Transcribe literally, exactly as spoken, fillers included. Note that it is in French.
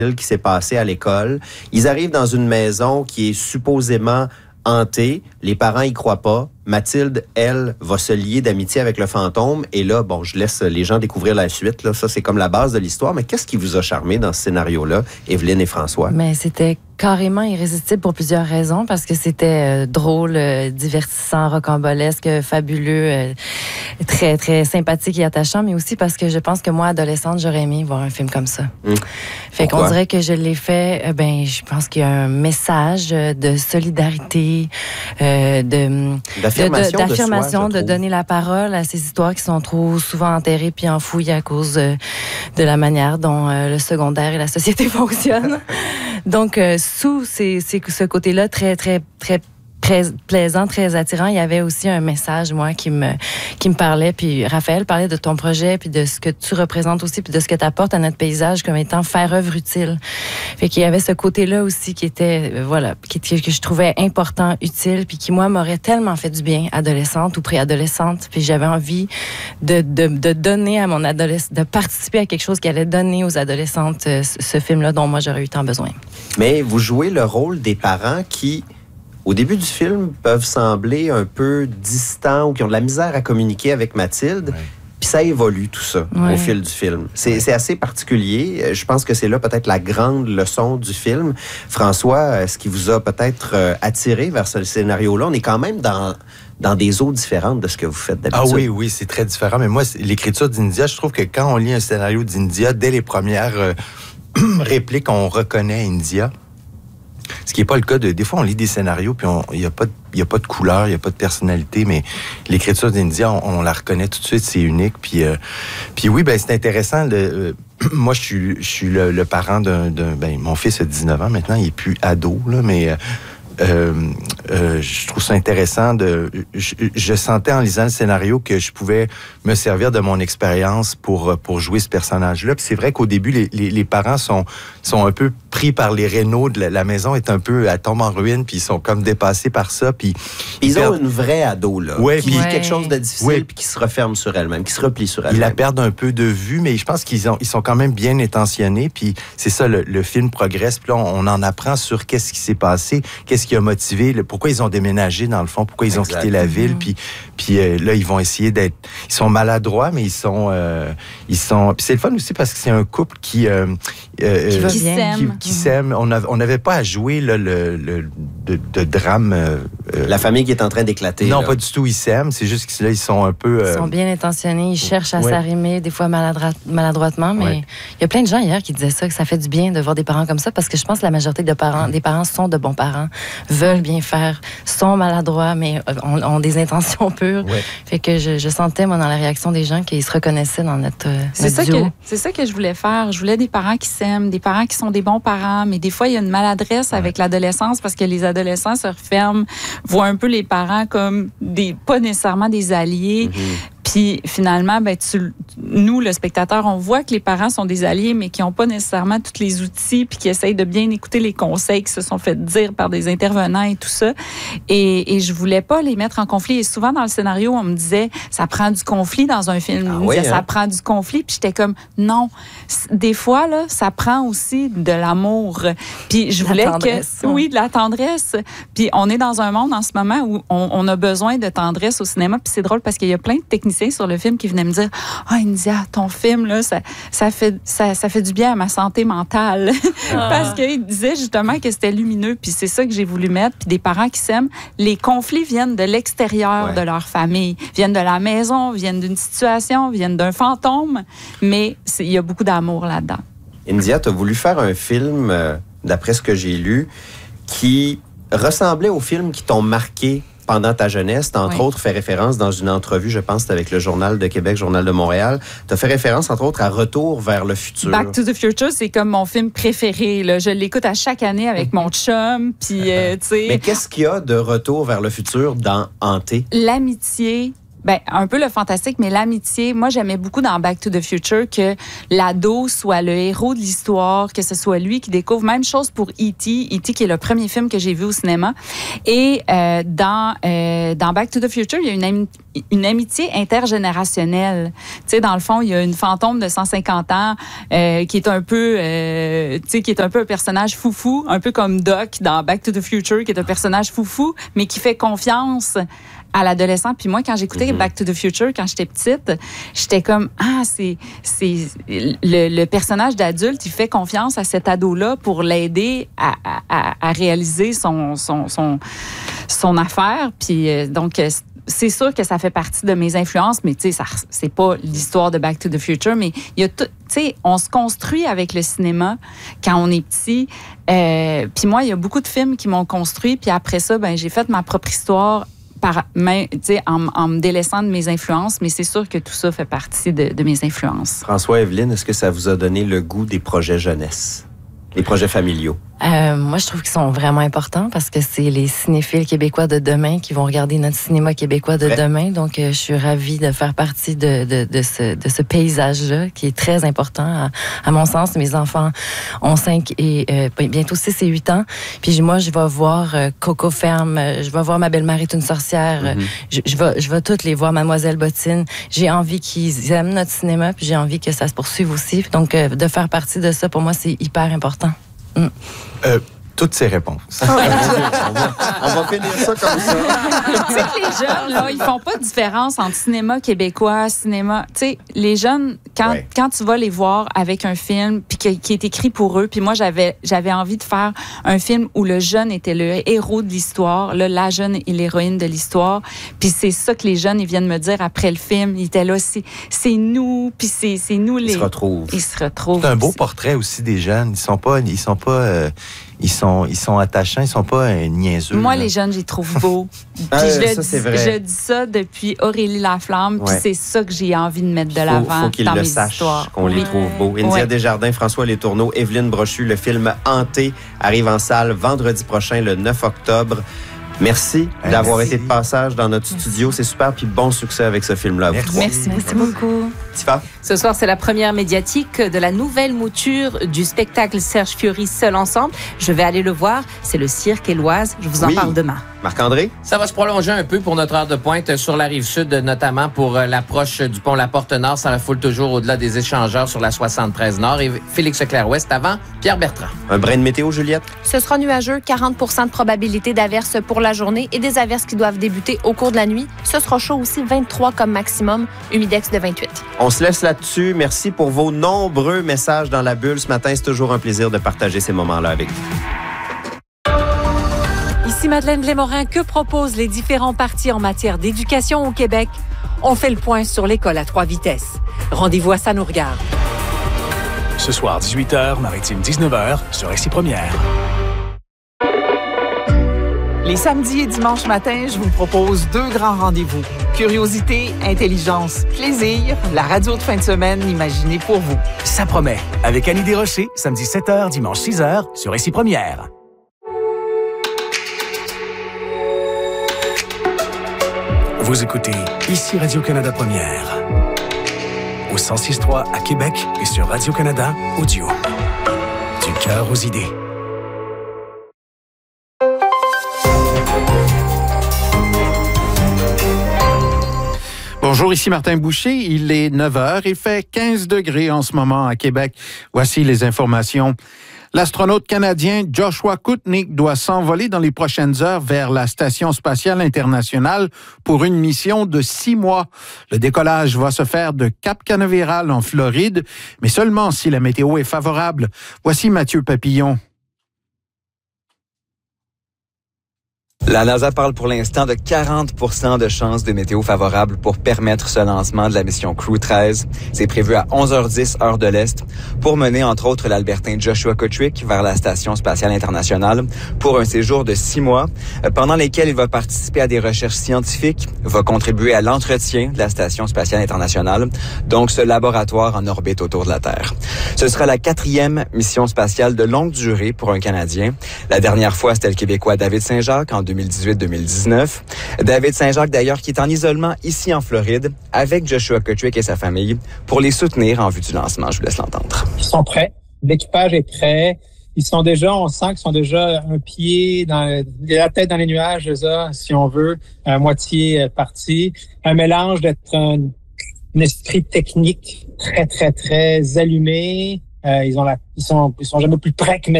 qui s'est passé à l'école. Ils arrivent dans une maison qui est supposément hantée. Les parents y croient pas. Mathilde, elle, va se lier d'amitié avec le fantôme. Et là, bon, je laisse les gens découvrir la suite. Là. Ça, c'est comme la base de l'histoire. Mais qu'est-ce qui vous a charmé dans ce scénario-là, Evelyne et François? Mais c'était carrément irrésistible pour plusieurs raisons. Parce que c'était euh, drôle, euh, divertissant, rocambolesque, fabuleux, euh, très, très sympathique et attachant. Mais aussi parce que je pense que moi, adolescente, j'aurais aimé voir un film comme ça. Mmh. Fait Pourquoi? qu'on dirait que je l'ai fait... Euh, ben, je pense qu'il y a un message de solidarité, euh, de... D'affirmation, de, d'affirmation de, soi, de donner la parole à ces histoires qui sont trop souvent enterrées puis enfouies à cause euh, de la manière dont euh, le secondaire et la société fonctionnent. Donc, euh, sous ces, ces, ce côté-là très, très, très très plaisant, très attirant, il y avait aussi un message, moi, qui me, qui me parlait. Puis Raphaël parlait de ton projet, puis de ce que tu représentes aussi, puis de ce que tu apportes à notre paysage comme étant faire œuvre utile. Fait qu'il y avait ce côté-là aussi qui était, euh, voilà, qui, que je trouvais important, utile, puis qui, moi, m'aurait tellement fait du bien, adolescente ou préadolescente. Puis j'avais envie de, de, de donner à mon adolescent, de participer à quelque chose qui allait donner aux adolescentes euh, ce film-là dont moi, j'aurais eu tant besoin. Mais vous jouez le rôle des parents qui... au début du film, peuvent sembler un peu distants ou qui ont de la misère à communiquer avec Mathilde. Ouais. Puis ça évolue, tout ça, ouais. au fil du film. C'est, ouais. c'est assez particulier. Je pense que c'est là peut-être la grande leçon du film. François, ce qui vous a peut-être attiré vers ce scénario-là, on est quand même dans... dans des eaux différentes de ce que vous faites d'habitude. Ah oui, oui, c'est très différent. Mais moi, l'écriture d'India, je trouve que quand on lit un scénario d'India, dès les premières euh, répliques, on reconnaît India. Ce qui n'est pas le cas de... Des fois, on lit des scénarios, puis il n'y a, a pas de couleur, il n'y a pas de personnalité, mais l'écriture d'India, on, on la reconnaît tout de suite, c'est unique. Puis, euh, puis oui, ben c'est intéressant. De, euh, moi, je suis, je suis le, le parent d'un... Ben, mon fils a dix-neuf ans maintenant, il n'est plus ado, là, mais... Euh, Euh, euh, je trouve ça intéressant. De, je, je sentais en lisant le scénario que je pouvais me servir de mon expérience pour, pour jouer ce personnage-là. Puis c'est vrai qu'au début, les, les, les parents sont, sont un peu pris par les rénaux. De la, la maison est un peu, elle tombe en ruine, puis ils sont comme dépassés par ça. Puis ils, ils ont perdent... une vraie ado, là, ouais, qui vit ouais. quelque chose de difficile, ouais. puis qui se referme sur elle-même, qui se replie sur elle-même. Ils la perdent un peu de vue, mais je pense qu'ils ont, ils sont quand même bien intentionnés. Puis c'est ça, le, le film progresse. Puis là, on, on en apprend sur qu'est-ce qui s'est passé, qu'est-ce qui a motivé, le, pourquoi ils ont déménagé dans le fond, pourquoi ils ont exact. quitté la ville, puis puis euh, là ils vont essayer d'être, ils sont maladroits, mais ils sont euh, ils sont, puis c'est le fun aussi parce que c'est un couple qui euh, euh, qui s'aime, qui, qui s'aime. On a, on n'avait pas à jouer là, le, le de, de drame. Euh, la famille qui est en train d'éclater. Non, là. pas du tout. Ils s'aiment. C'est juste que là ils sont un peu. Euh, ils sont bien intentionnés. Ils cherchent à ouais. s'arrimer, des fois maladro- maladroitement, mais ouais. il y a plein de gens hier qui disaient ça, que ça fait du bien de voir des parents comme ça, parce que je pense que la majorité de parents, des parents sont de bons parents, veulent bien faire, sont maladroits, mais ont, ont des intentions pures. Ouais. Fait que je, je sentais, moi, dans la réaction des gens, qu'ils se reconnaissaient dans notre, c'est notre ça duo. Que, c'est ça que je voulais faire. Je voulais des parents qui s'aiment, des parents qui sont des bons parents, mais des fois, il y a une maladresse ouais. avec l'adolescence parce que les adolescents se referment, voient un peu les parents comme des, pas nécessairement des alliés. Mm-hmm. Puis finalement, ben, tu, nous, le spectateur, on voit que les parents sont des alliés, mais qui n'ont pas nécessairement tous les outils, puis qui essayent de bien écouter les conseils qui se sont fait dire par des intervenants et tout ça. Et, et je voulais pas les mettre en conflit. Et souvent, dans le scénario, on me disait, ça prend du conflit dans un film. Ah, on me oui, disait, hein? Ça prend du conflit. Puis j'étais comme, non. Des fois, là, ça prend aussi de l'amour. Puis je voulais que... Oui, de la tendresse. Puis on est dans un monde en ce moment où on, on a besoin de tendresse au cinéma. Puis c'est drôle parce qu'il y a plein de techniciens sur le film qui venaient me dire « Ah, oh, India, ton film, là, ça, ça, fait, ça, ça fait du bien à ma santé mentale. Ah. » Parce qu'ils disaient justement que c'était lumineux, puis c'est ça que j'ai voulu mettre. Puis des parents qui s'aiment, les conflits viennent de l'extérieur ouais. de leur famille, viennent de la maison, viennent d'une situation, viennent d'un fantôme, mais il y a beaucoup d'amour là-dedans. India, tu as voulu faire un film, euh, d'après ce que j'ai lu, qui ressemblait aux films qui t'ont marqué pendant ta jeunesse. Tu as, entre oui. autres, fait référence dans une entrevue, je pense, c'était avec le Journal de Québec, Journal de Montréal. Tu as fait référence, entre autres, à Retour vers le futur. Back to the Future, c'est comme mon film préféré. Là. Je l'écoute à chaque année avec mon chum. Puis, euh, tu sais... Mais qu'est-ce qu'il y a de Retour vers le futur dans Hanté? L'amitié Ben, un peu le fantastique, mais l'amitié. Moi, j'aimais beaucoup dans Back to the Future que l'ado soit le héros de l'histoire, que ce soit lui qui découvre. Même chose pour E T E T qui est le premier film que j'ai vu au cinéma. Et euh, dans euh, dans Back to the Future, il y a une, ami- une amitié intergénérationnelle. Tu sais, dans le fond, il y a une fantôme de cent cinquante ans euh, qui est un peu, euh, tu sais, qui est un peu un personnage foufou, un peu comme Doc dans Back to the Future, qui est un personnage foufou, mais qui fait confiance à l'adolescent. Puis moi, quand j'écoutais mm-hmm. Back to the Future, quand j'étais petite, j'étais comme, ah, c'est, c'est le, le personnage d'adulte, il fait confiance à cet ado-là pour l'aider à, à, à réaliser son, son, son, son affaire. Puis euh, donc, c'est sûr que ça fait partie de mes influences, mais tu sais, ça, c'est pas l'histoire de Back to the Future, mais il y a tout, tu sais, on se construit avec le cinéma quand on est petit. Euh, puis moi, il y a beaucoup de films qui m'ont construit, puis après ça, ben j'ai fait ma propre histoire par main, en, en me délaissant de mes influences, mais c'est sûr que tout ça fait partie de, de mes influences. François, Evelyne, est-ce que ça vous a donné le goût des projets jeunesse, les projets familiaux? Euh, moi, je trouve qu'ils sont vraiment importants parce que c'est les cinéphiles québécois de demain qui vont regarder notre cinéma québécois de ouais. demain. Donc, euh, je suis ravie de faire partie de, de, de, ce, de ce paysage-là qui est très important. À, à mon sens, mes enfants ont cinq et euh, bientôt six et huit ans. Puis moi, je vais voir euh, Coco Ferme, je vais voir Ma belle-mère est une sorcière. Mm-hmm. je, je, vais, je vais toutes les voir, Mademoiselle Bottine. J'ai envie qu'ils aiment notre cinéma, puis j'ai envie que ça se poursuive aussi. Donc, euh, de faire partie de ça, pour moi, c'est hyper important. Mm. Euh, toutes ces réponses. on, va, on va finir ça comme ça. Tu sais que les jeunes, là, ils font pas de différence entre cinéma québécois, cinéma... Tu sais, les jeunes, quand, ouais. quand tu vas les voir avec un film puis qui, qui est écrit pour eux, puis moi, j'avais, j'avais envie de faire un film où le jeune était le héros de l'histoire, là, la jeune est l'héroïne de l'histoire, puis c'est ça que les jeunes, ils viennent me dire après le film. Ils étaient là, c'est, c'est nous, puis c'est, c'est nous les... Ils se retrouvent. Ils se retrouvent. C'est un beau portrait aussi des jeunes. Ils sont pas... Ils sont pas euh... Ils sont, ils sont attachants, ils sont pas euh, niaiseux. Moi, là. Les jeunes, je les trouve beaux. Puis ah, je, le ça, dis, c'est vrai. je dis ça depuis Aurélie Laflamme, puis ouais. c'est ça que j'ai envie de mettre de faut, l'avant faut qu'ils dans le mes sachent, histoires. qu'on oui. les trouve beaux. India ouais. Desjardins, François Letourneau, Evelyne Brochu, le film Hanté arrive en salle vendredi prochain, le neuf octobre. Merci, Merci d'avoir été de passage dans notre Merci. studio. C'est super, puis bon succès avec ce film-là. Merci, Merci, Merci beaucoup. Tifa? Ce soir, c'est la première médiatique de la nouvelle mouture du spectacle Serge Fiori Seul Ensemble. Je vais aller le voir. C'est le Cirque Éloise. Je vous en oui. parle demain. Marc-André? Ça va se prolonger un peu pour notre heure de pointe sur la Rive-Sud, notamment pour l'approche du pont La Porte-Nord. Ça foule toujours au-delà des échangeurs sur la soixante-treize Nord. Et Félix Leclerc-Ouest avant Pierre Bertrand. Un brin de météo, Juliette? Ce sera nuageux, quarante pour cent de probabilité d'averses pour la journée et des averses qui doivent débuter au cours de la nuit. Ce sera chaud aussi, vingt-trois comme maximum, humidex de vingt-huit. On se laisse là-dessus. Merci pour vos nombreux messages dans la bulle ce matin. C'est toujours un plaisir de partager ces moments-là avec vous. Ici Madeleine Lémorin, que proposent les différents partis en matière d'éducation au Québec? On fait le point sur l'école à trois vitesses. Rendez-vous à Ça nous regarde. Ce soir, dix-huit heures, Maritime dix-neuf heures, sur R C Première. Les samedis et dimanches matins, je vous propose deux grands rendez-vous. Curiosité, intelligence, plaisir, la radio de fin de semaine imaginée pour vous. Ça promet. Avec Annie Desrochers, samedi sept heures, dimanche six heures, sur R C Première. Vous écoutez ici Radio-Canada Première. Au cent six trois à Québec et sur Radio-Canada Audio. Du cœur aux idées. Bonjour, ici Martin Boucher. Il est neuf heures. Il fait quinze degrés en ce moment à Québec. Voici les informations. L'astronaute canadien Joshua Kutnick doit s'envoler dans les prochaines heures vers la Station spatiale internationale pour une mission de six mois. Le décollage va se faire de Cap Canaveral en Floride, mais seulement si la météo est favorable. Voici Mathieu Papillon. La NASA parle pour l'instant de quarante pour cent de chances de météo favorable pour permettre ce lancement de la mission Crew treize. C'est prévu à onze heures dix, heure de l'Est, pour mener entre autres l'Albertain Joshua Kutnick vers la Station spatiale internationale pour un séjour de six mois, pendant lesquels il va participer à des recherches scientifiques, va contribuer à l'entretien de la Station spatiale internationale, donc ce laboratoire en orbite autour de la Terre. Ce sera la quatrième mission spatiale de longue durée pour un Canadien. La dernière fois, c'était le Québécois David Saint-Jacques en deux mille dix-huit deux mille dix-neuf. David Saint-Jacques, d'ailleurs, qui est en isolement ici en Floride avec Joshua Kutryk et sa famille pour les soutenir en vue du lancement. Je vous laisse l'entendre. Ils sont prêts. L'équipage est prêt. Ils sont déjà, on sent qu'ils sont déjà un pied dans la tête dans les nuages, ça, si on veut, à moitié parti. Un mélange d'être un, un esprit technique très, très, très allumé. Euh, ils ont la, ils sont, ils sont jamais plus prêts que